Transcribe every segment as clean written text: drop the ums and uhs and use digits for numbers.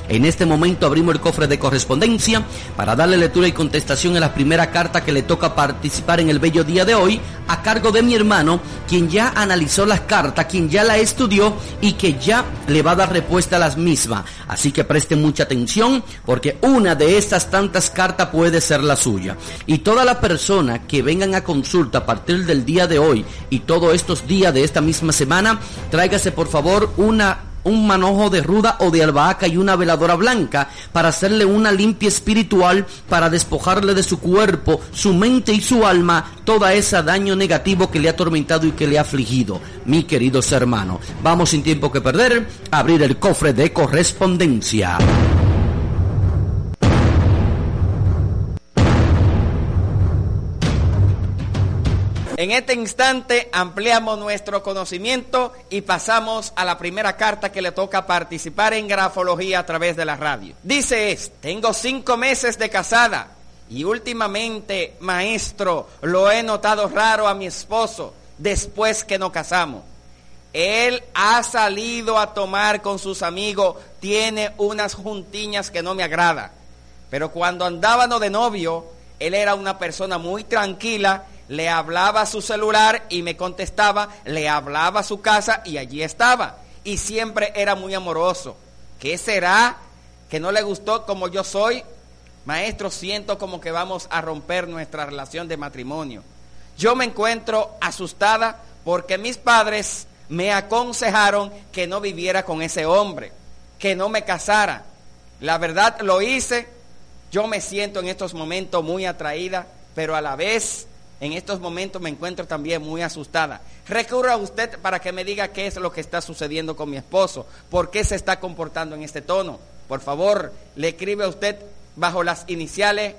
En este momento abrimos el cofre de correspondencia para darle lectura y contestación a la primera carta que le toca participar en el bello día de hoy, a cargo de mi hermano, quien ya analizó las cartas, quien ya la estudió y que ya le va a dar respuesta a las mismas. Así que presten mucha atención, porque una de estas tantas cartas puede ser la suya. Y todas las personas que vengan a consulta a partir del día de hoy y todos estos días de esta misma semana, tráigase por favor un manojo de ruda o de albahaca y una veladora blanca para hacerle una limpia espiritual, para despojarle de su cuerpo, su mente y su alma toda ese daño negativo que le ha atormentado y que le ha afligido. Mi queridos hermanos, vamos sin tiempo que perder a abrir el cofre de correspondencia. En este instante ampliamos nuestro conocimiento y pasamos a la primera carta que le toca participar en grafología a través de la radio. Dice tengo 5 meses de casada y últimamente, maestro, lo he notado raro a mi esposo después que nos casamos. Él ha salido a tomar con sus amigos, tiene unas juntiñas que no me agrada. Pero cuando andábamos de novio, él era una persona muy tranquila. Le hablaba a su celular y me contestaba, le hablaba a su casa y allí estaba. Y siempre era muy amoroso. ¿Qué será? ¿Que no le gustó como yo soy? Maestro, siento como que vamos a romper nuestra relación de matrimonio. Yo me encuentro asustada porque mis padres me aconsejaron que no viviera con ese hombre, que no me casara. La verdad lo hice. Yo me siento en estos momentos muy atraída, pero a la vez en estos momentos me encuentro también muy asustada. Recurro a usted para que me diga qué es lo que está sucediendo con mi esposo, por qué se está comportando en este tono. Por favor, le escribe a usted bajo las iniciales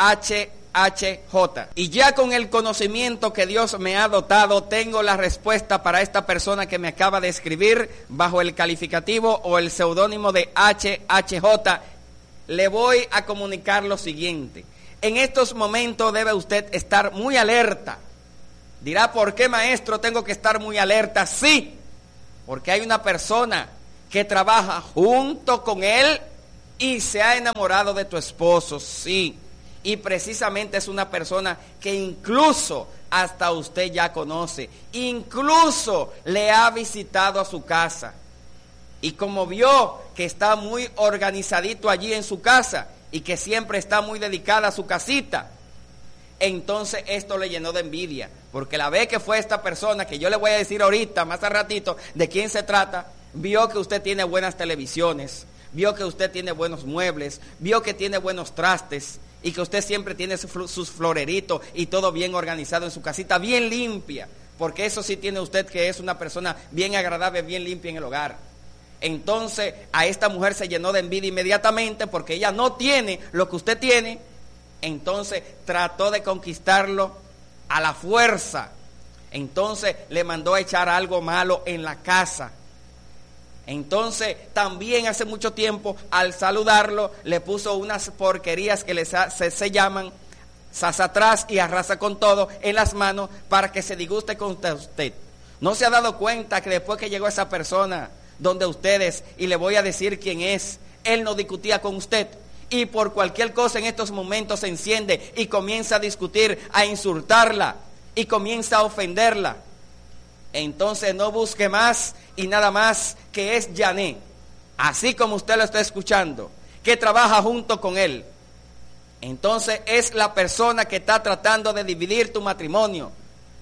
HHJ. Y ya con el conocimiento que Dios me ha dotado, tengo la respuesta para esta persona que me acaba de escribir bajo el calificativo o el seudónimo de HHJ. Le voy a comunicar lo siguiente. En estos momentos debe usted estar muy alerta. Dirá, ¿por qué, maestro, tengo que estar muy alerta? Sí, porque hay una persona que trabaja junto con él y se ha enamorado de tu esposo, sí. Y precisamente es una persona que incluso hasta usted ya conoce, incluso le ha visitado a su casa. Y como vio que está muy organizadito allí en su casa, y que siempre está muy dedicada a su casita, entonces esto le llenó de envidia, porque la vez que fue esta persona, que yo le voy a decir ahorita, más al ratito, de quién se trata, vio que usted tiene buenas televisiones, vio que usted tiene buenos muebles, vio que tiene buenos trastes, y que usted siempre tiene sus floreritos y todo bien organizado en su casita, bien limpia, porque eso sí tiene usted, que es una persona bien agradable, bien limpia en el hogar. Entonces a esta mujer se llenó de envidia inmediatamente porque ella no tiene lo que usted tiene. Entonces trató de conquistarlo a la fuerza. Entonces le mandó a echar algo malo en la casa. Entonces también hace mucho tiempo, al saludarlo, le puso unas porquerías que se llaman sasatrás y arrasa con todo en las manos para que se disguste con usted. ¿No se ha dado cuenta que después que llegó esa persona donde ustedes, y le voy a decir quién es, él no discutía con usted, y por cualquier cosa en estos momentos se enciende y comienza a discutir, a insultarla y comienza a ofenderla? Entonces no busque más y nada más, que es Yané, así como usted lo está escuchando, que trabaja junto con él. Entonces es la persona que está tratando de dividir tu matrimonio.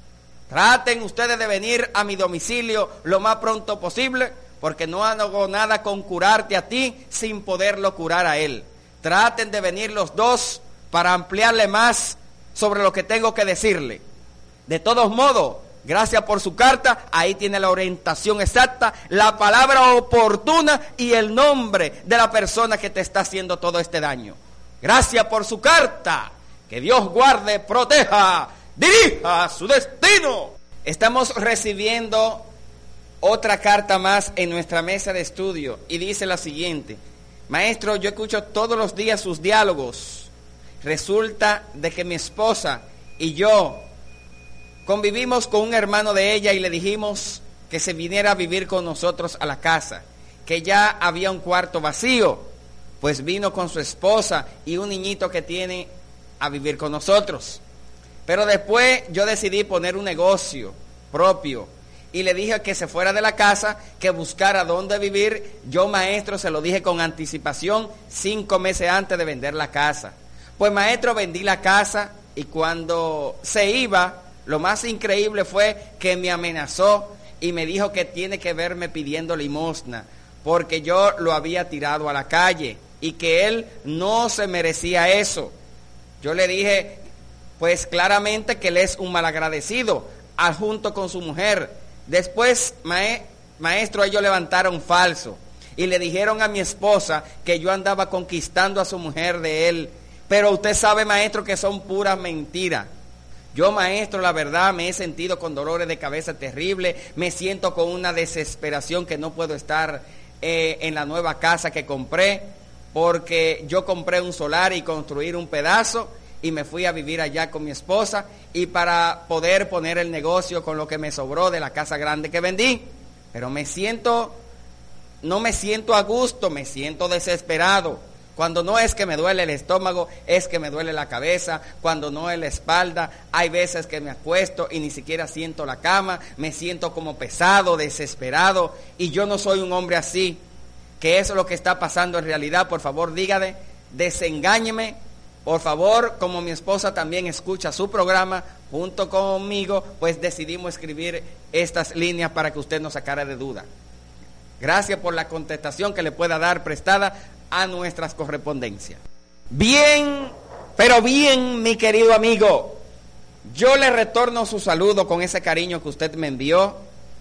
Traten ustedes de venir a mi domicilio lo más pronto posible, porque no hago nada con curarte a ti sin poderlo curar a él. Traten de venir los dos para ampliarle más sobre lo que tengo que decirle. De todos modos, gracias por su carta, ahí tiene la orientación exacta, la palabra oportuna y el nombre de la persona que te está haciendo todo este daño. Gracias por su carta. Que Dios guarde, proteja, dirija su destino. Estamos recibiendo otra carta más en nuestra mesa de estudio y dice la siguiente: maestro, yo escucho todos los días sus diálogos. Resulta de que mi esposa y yo convivimos con un hermano de ella y le dijimos que se viniera a vivir con nosotros a la casa, que ya había un cuarto vacío. pues vino con su esposa y un niñito que tiene a vivir con nosotros. Pero después yo decidí poner un negocio propio y le dije que se fuera de la casa, que buscara dónde vivir. Yo, maestro, se lo dije con anticipación 5 meses antes de vender la casa. Pues, maestro, vendí la casa y cuando se iba, lo más increíble fue que me amenazó y me dijo que tiene que verme pidiendo limosna porque yo lo había tirado a la calle y que él no se merecía eso. Yo le dije, pues claramente que él es un malagradecido, junto con su mujer. Después, maestro, ellos levantaron falso y le dijeron a mi esposa que yo andaba conquistando a su mujer de él. Pero usted sabe, maestro, que son puras mentiras. Yo, maestro, la verdad, me he sentido con dolores de cabeza terribles, me siento con una desesperación que no puedo estar en la nueva casa que compré, porque yo compré un solar y construir un pedazo y me fui a vivir allá con mi esposa y para poder poner el negocio con lo que me sobró de la casa grande que vendí. Pero no me siento a gusto, me siento desesperado. Cuando no es que me duele el estómago, es que me duele la cabeza. Cuando no es la espalda, hay veces que me acuesto y ni siquiera siento la cama. Me siento como pesado, desesperado. Y yo no soy un hombre así. ¿Qué es lo que está pasando en realidad? Por favor, dígame, desengáñeme. Por favor, como mi esposa también escucha su programa junto conmigo, pues decidimos escribir estas líneas para que usted no sacara de duda. Gracias por la contestación que le pueda dar prestada a nuestras correspondencias. Bien, pero bien, mi querido amigo, yo le retorno su saludo con ese cariño que usted me envió.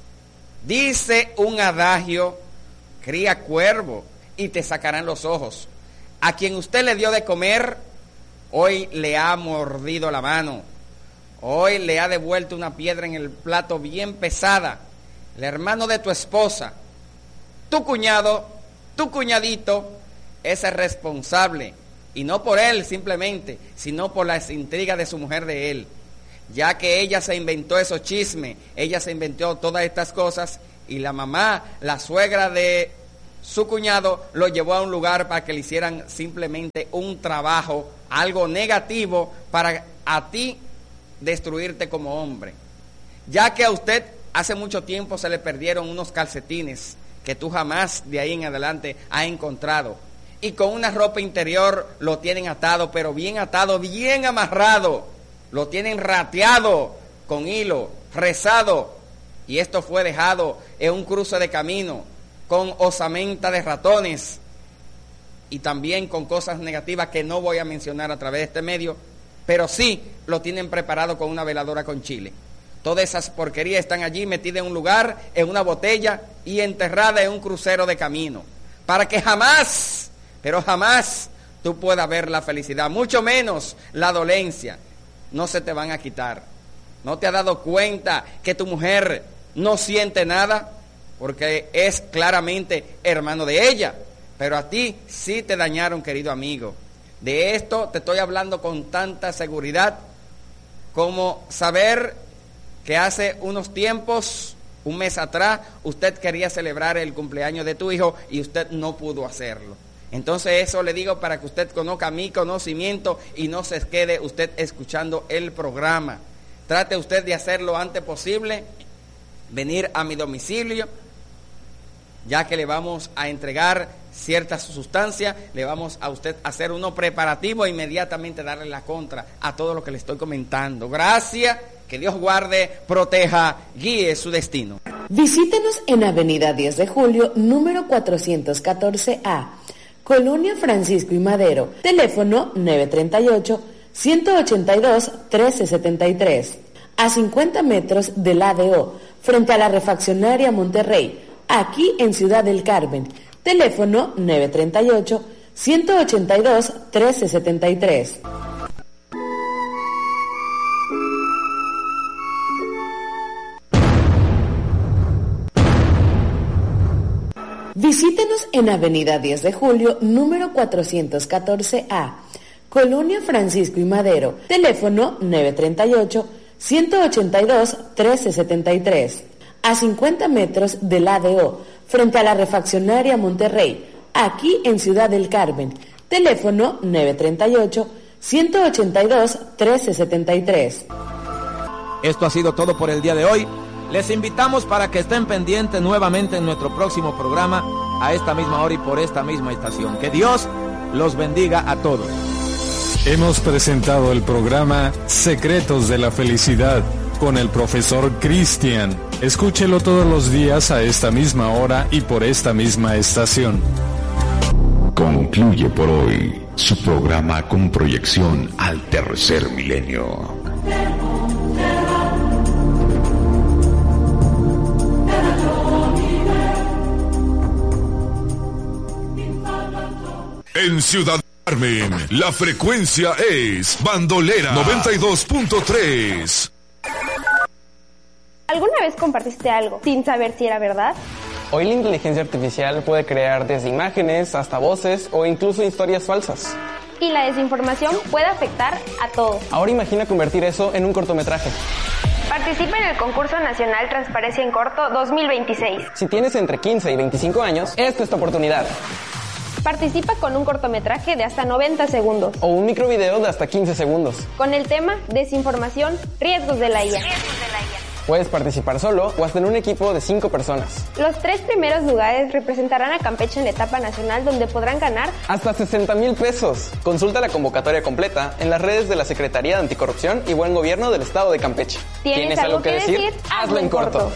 Dice un adagio, cría cuervo y te sacarán los ojos. A quien usted le dio de comer, hoy le ha mordido la mano. Hoy le ha devuelto una piedra en el plato bien pesada. El hermano de tu esposa, tu cuñado, tu cuñadito, es el responsable, y no por él simplemente, sino por las intrigas de su mujer de él, ya que ella se inventó esos chismes, ella se inventó todas estas cosas, y la mamá, la suegra de su cuñado, lo llevó a un lugar para que le hicieran simplemente un trabajo, algo negativo, para a ti destruirte como hombre, ya que a usted hace mucho tiempo se le perdieron unos calcetines que tú jamás de ahí en adelante has encontrado. Y con una ropa interior lo tienen atado, pero bien atado, bien amarrado. Lo tienen rateado con hilo, rezado. Y esto fue dejado en un cruce de camino con osamenta de ratones y también con cosas negativas que no voy a mencionar a través de este medio, pero sí lo tienen preparado con una veladora con chile. Todas esas porquerías están allí metidas en un lugar, en una botella y enterradas en un crucero de camino, para que jamás, pero jamás, tú puedas ver la felicidad, mucho menos la dolencia. No se te van a quitar. ¿No te has dado cuenta que tu mujer no siente nada? Porque es claramente hermano de ella, pero a ti sí te dañaron, querido amigo. De esto te estoy hablando con tanta seguridad como saber que hace unos tiempos, un mes atrás, usted quería celebrar el cumpleaños de tu hijo y usted no pudo hacerlo. Entonces eso le digo para que usted conozca mi conocimiento y no se quede usted escuchando el programa. Trate usted de hacerlo antes posible, venir a mi domicilio, ya que le vamos a entregar ciertas sustancias, le vamos a usted hacer unos preparativos e inmediatamente darle la contra a todo lo que le estoy comentando. Gracias, que Dios guarde, proteja, guíe su destino. Visítenos en Avenida 10 de Julio, número 414A, Colonia Francisco y Madero, teléfono 938-182-1373, a 50 metros del ADO, frente a la refaccionaria Monterrey, aquí en Ciudad del Carmen, teléfono 938-182-1373. Visítenos en Avenida 10 de Julio, número 414A, Colonia Francisco y Madero, teléfono 938-182-1373, a 50 metros del ADO, frente a la refaccionaria Monterrey, aquí en Ciudad del Carmen. Teléfono 938-182-1373. Esto ha sido todo por el día de hoy. Les invitamos para que estén pendientes nuevamente en nuestro próximo programa a esta misma hora y por esta misma estación. Que Dios los bendiga a todos. Hemos presentado el programa Secretos de la Felicidad con el profesor Cristian. Escúchelo todos los días a esta misma hora y por esta misma estación. Concluye por hoy su programa con proyección al tercer milenio. En Ciudad Carmen, la frecuencia es Bandolera 92.3. ¿Alguna vez compartiste algo sin saber si era verdad? Hoy la inteligencia artificial puede crear desde imágenes hasta voces o incluso historias falsas. Y la desinformación puede afectar a todos. Ahora imagina convertir eso en un cortometraje. Participa en el concurso nacional Transparencia en Corto 2026. Si tienes entre 15 y 25 años, esta es tu oportunidad. Participa con un cortometraje de hasta 90 segundos. O un microvideo de hasta 15 segundos. Con el tema Desinformación, riesgos de la IA. Puedes participar solo o hasta en un equipo de 5 personas. Los 3 primeros lugares representarán a Campeche en la etapa nacional, donde podrán ganar hasta 60,000 pesos. Consulta la convocatoria completa en las redes de la Secretaría de Anticorrupción y Buen Gobierno del Estado de Campeche. ¿Tienes algo que decir? Hazlo en corto.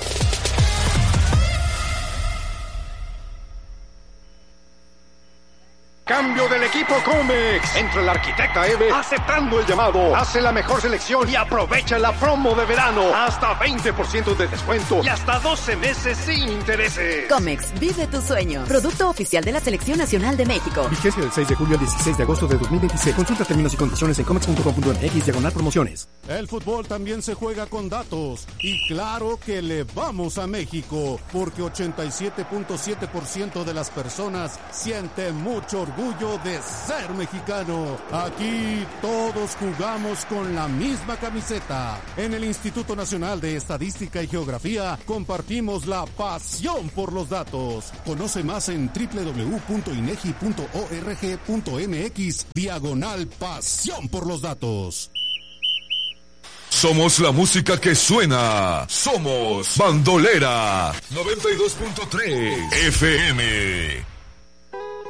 Cambio del equipo Comex. Entra el arquitecta Eve aceptando el llamado. Hace la mejor selección y aprovecha la promo de verano. Hasta 20% de descuento y hasta 12 meses sin intereses. Comex, vive tu sueño. Producto oficial de la Selección Nacional de México. Vigencia del 6 de julio al 16 de agosto de 2026. Consulta términos y condiciones en comex.com.mx/promociones. El fútbol también se juega con datos. Y claro que le vamos a México, porque 87.7% de las personas sienten mucho orgullo de ser mexicano. Aquí todos jugamos con la misma camiseta. En el Instituto Nacional de Estadística y Geografía compartimos la pasión por los datos. Conoce más en www.inegi.org.mx/pasión por los datos. Somos la música que suena. Somos Bandolera 92.3 FM.